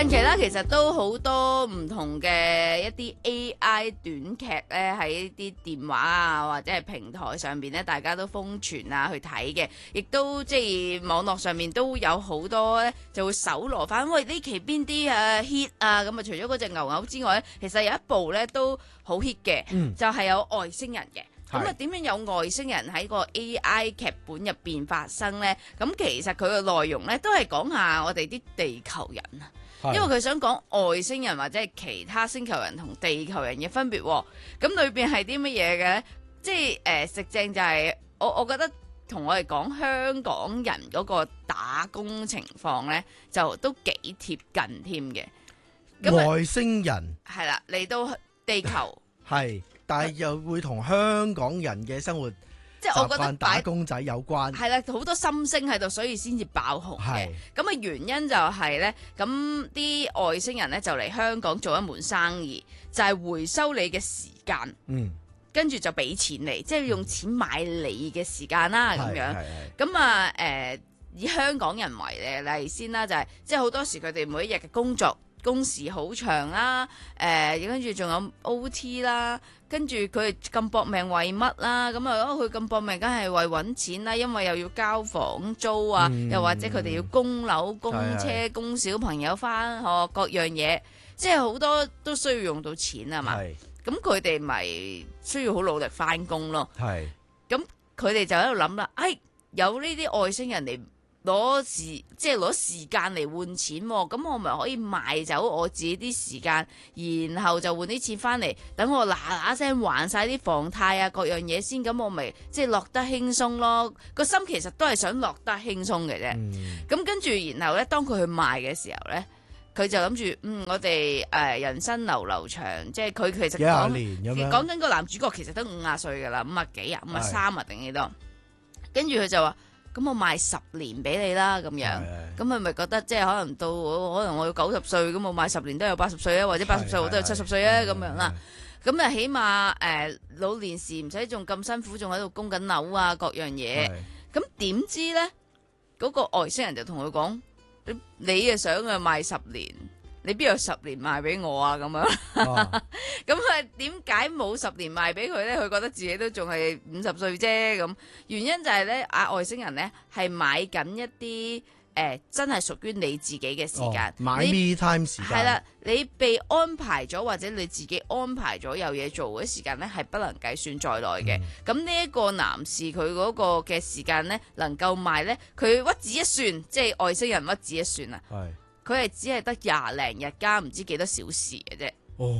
近期啦，其實都好多唔同嘅一啲 AI 短劇咧，喺啲電話啊或者係平台上邊咧，大家都瘋傳啊去睇嘅，亦都即係網絡上面都有好多咧，就會搜羅翻，喂呢期邊啲hit 啊，咁啊除咗嗰隻牛牛之外咧，其實有一部咧都好 hit 嘅，就係有外星人嘅。咁啊，點樣有外星人喺個 AI 劇本入邊發生呢？咁其實佢嘅內容呢，都係講下我哋啲地球人啊，因為佢想講外星人或者係其他星球人同地球人嘅分別。咁裏邊係啲乜嘢嘅呢？即係食正就係我覺得同我哋講香港人嗰個打工情況呢，就都幾貼近添嘅。 外星人係啦，嚟到地球係。但係又會同香港人嘅生活即係我覺得打工仔有關， 係啦，好多心聲喺度，所以先至爆紅嘅。咁啊原因就係咧，咁啲外星人咧就嚟香港做一門生意，就係回收你嘅時間，跟住就俾錢你，即係用錢買你嘅時間啦咁樣。咁啊以香港人為例先啦，就係即係好多時佢哋每一日嘅工時好長啦，跟住仲有 OT 啦，跟住佢咁搏命為乜啦？咁啊，佢咁搏命，梗係為揾錢啦，因為又要交房租啊，又或者佢哋要供樓、供車、供小朋友返學各樣嘢，即係好多都需要用到錢啊嘛。咁佢哋咪需要好努力返工咯。咁佢哋就喺度諗啦，有呢啲外星人嚟攞時間嚟換錢，咁我咪可以賣走我自己啲時間，然後就換啲錢翻嚟，等我嗱嗱聲還晒啲房貸啊各樣嘢先，咁我咪即係落得輕鬆咯。個心其實都係想落得輕鬆嘅啫。咁跟住然後咧，當佢去賣嘅時候咧，佢就諗住我哋人生流流長，即係佢其實講緊個男主角其實都50歲噶啦，50幾啊，53啊定幾多？跟住佢就話。咁我賣10年俾你啦，咁樣，咁佢咪覺得即係可能我要90歲，咁我賣10年都有80歲啊，或者80歲我都有70歲啊，咁樣啦。咁啊起碼老年時唔使仲咁辛苦，仲喺度供緊樓啊各樣嘢。咁點知呢？嗰個外星人就同佢講：你啊想啊賣10年。你邊有10年賣俾我啊？咁樣，咁啊點解冇10年賣俾佢呢？佢覺得自己都仲係50歲啫。咁原因就係呢，外星人呢係買緊一啲真係屬於你自己嘅時間， 買 me time 時間係啦，你被安排咗或者你自己安排咗有嘢做嘅時間呢，係不能計算在內嘅。咁呢一個男士佢嗰個嘅時間呢，能夠賣呢，佢屈指一算，即係外星人屈指一算啊！佢係只係得20零日加唔知幾多小時嘅啫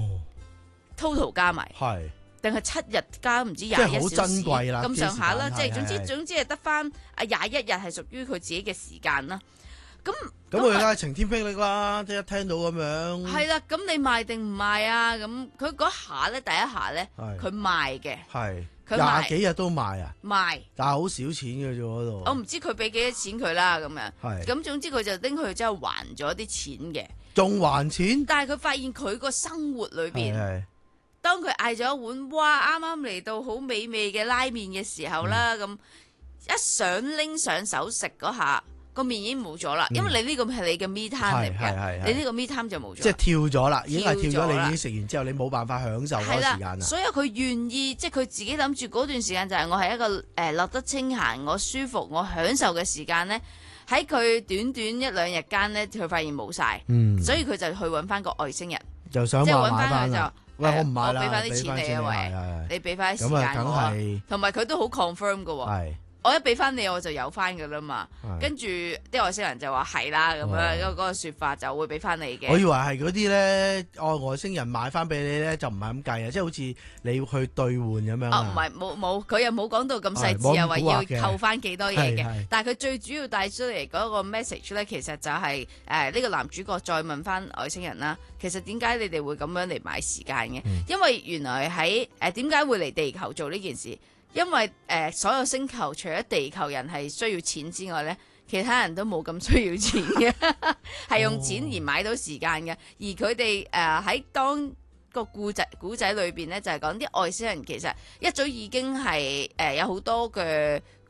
，total 加埋，定係7日加唔知21小時， 好珍貴啦， 咁上下啦，即係總之係得翻21日係屬於佢自己嘅時間啦。咁佢梗係晴天霹靂啦，即係一聽到咁樣。 係啦，咁你賣定唔賣啊？咁佢嗰下咧，第一下咧，佢賣嘅。 20幾日都賣啊！ 賣， 但係好少錢嘅啫嗰度。 我唔知佢俾幾多錢佢啦，咁樣。咁總之佢就拎去之後還咗啲錢嘅。 仲還錢？ 但係佢發現佢個生活裏邊，當佢嗌咗一碗哇啱啱嚟到好美味嘅拉麵嘅時候啦，咁一想拎上手食嗰下，個麵已經冇咗啦，因為你呢個係你嘅 me time 嚟嘅，你呢個 me time 就冇咗， 即係跳咗啦，已經係跳咗，你已經食完之後，你冇辦法享受嗰個時間啦。 所以佢願意，即係佢自己諗住嗰段時間就係我係一個落得清閒，我舒服，我享受嘅時間咧。喺佢短短1、2日間咧，佢發現冇晒，所以佢就去揾翻個外星人， 就想即係揾翻佢就。 喂，我唔買啦， 我俾翻啲錢你啊，喂，你俾翻啲時間我，同埋佢都好 confirm 噶喎。我一俾翻你，我就有翻噶啦嘛。跟住啲外星人就話係啦，咁樣嗰個說法就會俾翻你嘅。 我以為係嗰啲咧，外星人買翻俾你咧，就唔係咁計啊，即係好似你要去兌換咁樣。 唔係冇，佢又冇講到咁細緻，又話要扣翻幾多嘢嘅。但係佢最主要帶出嚟嗰個 message 咧，其實就係呢個男主角再問翻外星人啦。其實點解你哋會咁樣嚟買時間嘅？因為原來喺點解會嚟地球做呢件事？因為所有星球除咗地球人係需要錢之外咧，其他人都冇咁需要錢嘅，係用錢而買到時間嘅。而佢哋喺當個古仔裏邊咧，就係講啲外星人其實一早已經係有好多嘅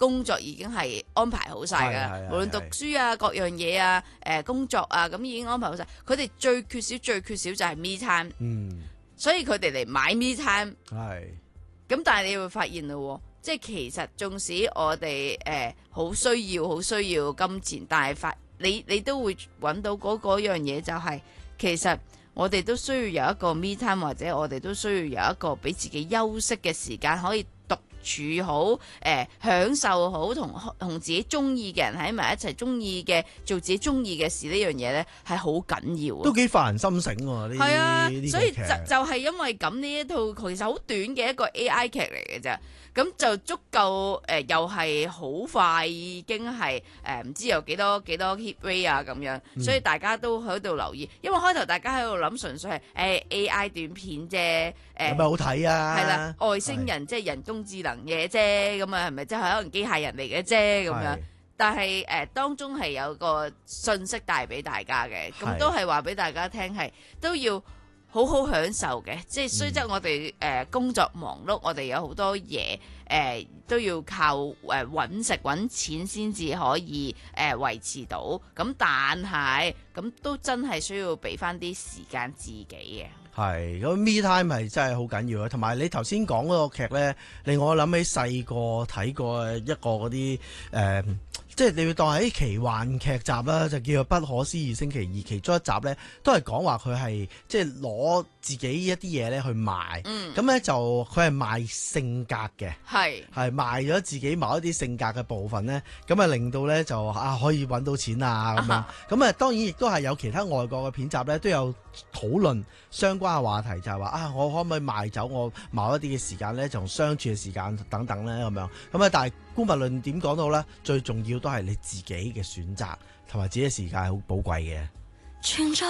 工作已經係安排好晒㗎，無論讀書啊、各樣嘢啊、工作啊，咁已經安排好晒。佢哋最缺少就係 me time，所以佢哋嚟買 me time。咁但係你會發現咯，即係其實縱使我哋好需要金錢，但係你都會揾到嗰樣嘢，就係其實我哋都需要有一個 me time，或者我哋都需要有一個俾自己休息嘅時間，可以獨處好，享受好，同自己中意嘅人喺埋一齊，中意嘅做自己中意嘅事，呢樣嘢呢係好緊要， 都幾發人心醒喎。 係啊，所以就係因為咁，呢一套其實好短嘅一個 AI 劇嚟嘅啫。咁就足夠又係好快，已經係唔知有幾多 hit rate 啊咁樣，所以大家都喺度留意。因為開頭大家喺度諗純粹係AI 短片啫， 有咩好睇啊？ 係啦，外星人即係人工智能嘢啫，咁啊係咪即係可能機械人嚟嘅啫咁樣？但係當中係有個信息帶俾大家嘅，咁都係話俾大家聽係都要好好享受嘅，即係雖則我哋工作忙碌，我哋有好多嘢都要靠揾食揾錢先至可以維持到，咁但係咁都真係需要俾翻啲時間自己嘅。 係咁 me time 係真係好緊要啊！同埋你頭先講嗰個劇咧，令我諗起細個睇過一個嗰啲即係你要當係奇幻劇集啦，就叫做《不可思議星期二》。其中一集咧，都係講話佢係即係攞自己一啲嘢咧去賣。咁咧就佢係賣性格嘅，係賣咗自己某一啲性格嘅部分咧，咁啊令到咧就可以揾到錢啊咁樣。咁啊當然亦都係有其他外國嘅片集咧，都有討論相關嘅話題，就係話我可唔可以賣走我某一啲嘅時間咧，就相處嘅時間等等咧咁樣。咁啊，但係姑勿論點講到咧，最重要都係你自己嘅選擇同埋自己嘅時間係好寶貴嘅。